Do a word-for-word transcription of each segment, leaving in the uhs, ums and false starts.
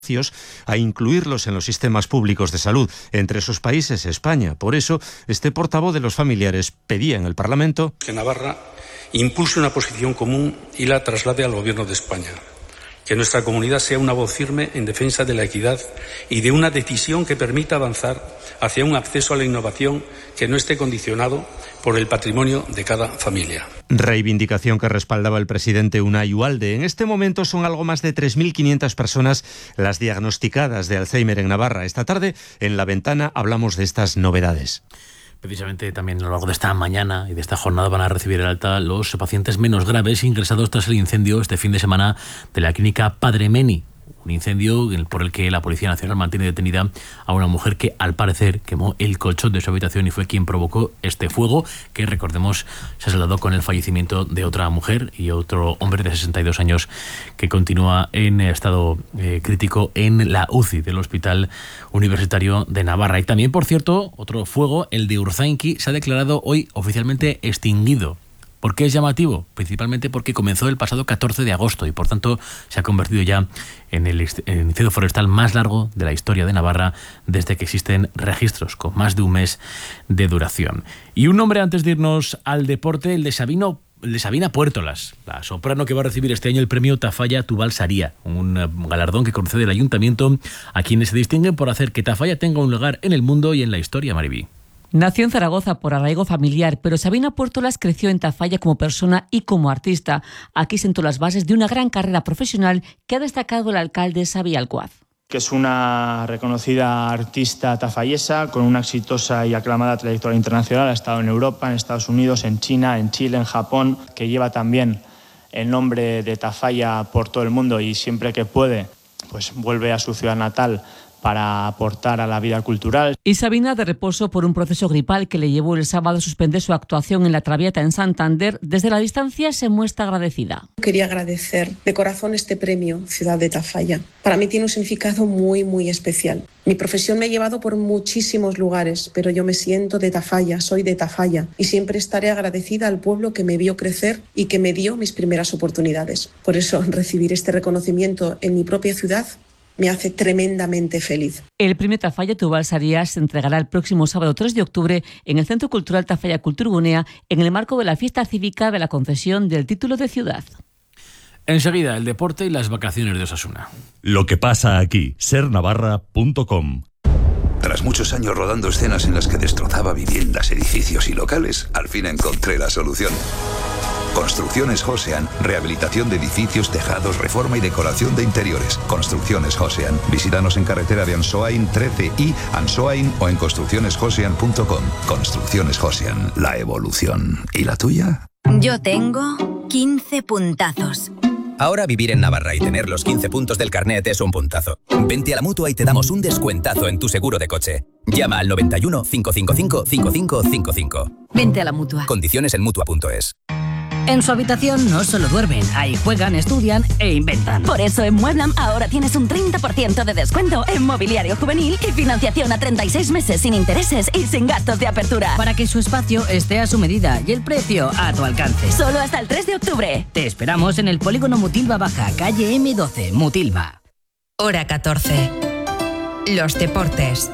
a incluirlos en los sistemas públicos de salud, entre esos países España. Por eso, este portavoz de los familiares pedía en el Parlamento que Navarra impulse una posición común y la traslade al Gobierno de España. Que nuestra comunidad sea una voz firme en defensa de la equidad y de una decisión que permita avanzar hacia un acceso a la innovación que no esté condicionado por el patrimonio de cada familia. Reivindicación que respaldaba el presidente Unai Ualde. En este momento son algo más de tres mil quinientas personas las diagnosticadas de Alzheimer en Navarra. Esta tarde, en La Ventana, hablamos de estas novedades. Precisamente también a lo largo de esta mañana y de esta jornada van a recibir el alta los pacientes menos graves ingresados tras el incendio este fin de semana de la clínica Padre Meni. Un incendio por el que la Policía Nacional mantiene detenida a una mujer que, al parecer, quemó el colchón de su habitación y fue quien provocó este fuego, que, recordemos, se ha saldado con el fallecimiento de otra mujer y otro hombre de sesenta y dos años que continúa en estado eh, crítico en la U C I del Hospital Universitario de Navarra. Y también, por cierto, otro fuego, el de Urzainqui, se ha declarado hoy oficialmente extinguido. ¿Por qué es llamativo? Principalmente porque comenzó el pasado catorce de agosto y por tanto se ha convertido ya en el incendio forestal más largo de la historia de Navarra desde que existen registros con más de un mes de duración. Y un nombre antes de irnos al deporte, el de Sabino el de Sabina Puertolas, la soprano que va a recibir este año el premio Tafalla Tubal Saria, un galardón que concede el ayuntamiento a quienes se distinguen por hacer que Tafalla tenga un lugar en el mundo y en la historia, Maribí. Nació en Zaragoza por arraigo familiar, pero Sabina Puertolas creció en Tafalla como persona y como artista. Aquí sentó las bases de una gran carrera profesional que ha destacado el alcalde Xavi Alcuaz. Que es una reconocida artista tafallesa con una exitosa y aclamada trayectoria internacional. Ha estado en Europa, en Estados Unidos, en China, en Chile, en Japón, que lleva también el nombre de Tafalla por todo el mundo y siempre que puede, pues vuelve a su ciudad natal para aportar a la vida cultural. Y Sabina, de reposo por un proceso gripal que le llevó el sábado a suspender su actuación en la Traviata en Santander, desde la distancia se muestra agradecida. Quería agradecer de corazón este premio Ciudad de Tafalla. Para mí tiene un significado muy, muy especial. Mi profesión me ha llevado por muchísimos lugares, pero yo me siento de Tafalla, soy de Tafalla y siempre estaré agradecida al pueblo que me vio crecer y que me dio mis primeras oportunidades. Por eso, recibir este reconocimiento en mi propia ciudad me hace tremendamente feliz. El premio Tafalla Tubal Saria se entregará el próximo sábado tres de octubre en el Centro Cultural Tafalla Kulturgunea en el marco de la fiesta cívica de la concesión del título de ciudad. Enseguida, el deporte y las vacaciones de Osasuna. Lo que pasa aquí, ser navarra punto com. Tras muchos años rodando escenas en las que destrozaba viviendas, edificios y locales, al fin encontré la solución. Construcciones Josean, rehabilitación de edificios, tejados, reforma y decoración de interiores. Construcciones Josean. Visítanos en carretera de Ansoain trece y Ansoain o en construcciones josean punto com. Construcciones Josean, la evolución. ¿Y la tuya? Yo tengo quince puntazos. Ahora vivir en Navarra y tener los quince puntos del carnet es un puntazo. Vente a la Mutua y te damos un descuentazo en tu seguro de coche. Llama al noventa y uno, cinco cinco cinco, cinco cinco cinco cinco. Vente a la Mutua. Condiciones en mutua punto es. En su habitación no solo duermen, ahí juegan, estudian e inventan. Por eso en Mueblam ahora tienes un treinta por ciento de descuento en mobiliario juvenil y financiación a treinta y seis meses sin intereses y sin gastos de apertura. Para que su espacio esté a su medida y el precio a tu alcance. Solo hasta el tres de octubre. Te esperamos en el polígono Mutilva Baja, calle eme doce, Mutilva. Hora catorce. Los deportes.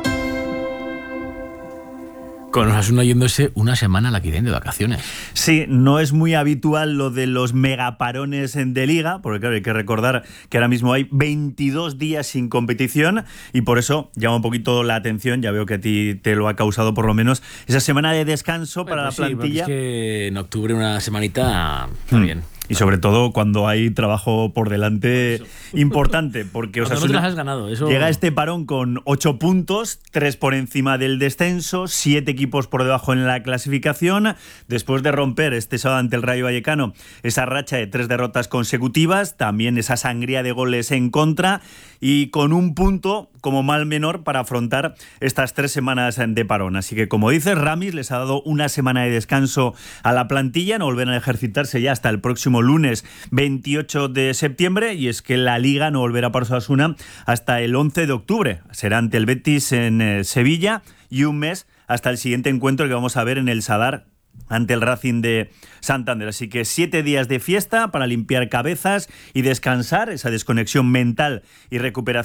Con Osasuna yéndose una semana a la Quirén de vacaciones. Sí, no es muy habitual lo de los megaparones de liga, porque claro, hay que recordar que ahora mismo hay veintidós días sin competición y por eso llama un poquito la atención, ya veo que a ti te lo ha causado por lo menos, esa semana de descanso bueno, para pues la plantilla. Sí, es que en octubre una semanita está hmm. bien. Y sobre todo cuando hay trabajo por delante por importante, porque Osasuna no te las has ganado, eso... llega este parón con ocho puntos, tres por encima del descenso, siete equipos por debajo en la clasificación, después de romper este sábado ante el Rayo Vallecano esa racha de tres derrotas consecutivas, también esa sangría de goles en contra y con un punto como mal menor para afrontar estas tres semanas de parón. Así que, como dices, Ramis les ha dado una semana de descanso a la plantilla, no volverán a ejercitarse ya hasta el próximo lunes veintiocho de septiembre, y es que la Liga no volverá para Osasuna hasta el once de octubre. Será ante el Betis en eh, Sevilla y un mes hasta el siguiente encuentro que vamos a ver en el Sadar ante el Racing de Santander. Así que siete días de fiesta para limpiar cabezas y descansar, esa desconexión mental y recuperación